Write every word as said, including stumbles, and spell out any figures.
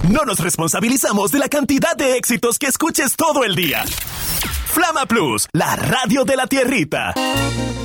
No nos responsabilizamos de la cantidad de éxitos que escuches todo el día. Flama Plus, la radio de la tierrita.